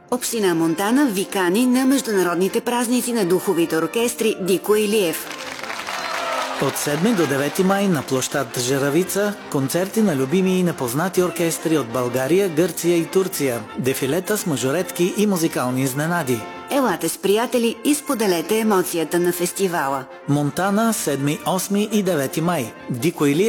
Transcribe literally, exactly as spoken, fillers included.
Община Монтана ви кани на международните празници на духовите оркестри Дико Илиев. От седми до девети май на площад Жаравица концерти на любими и непознати оркестри от България, Гърция и Турция, дефилета с мажоретки и музикални изненади. Елате с приятели и споделете емоцията на фестивала. Монтана, седми, осми и девети май. Дико Илиев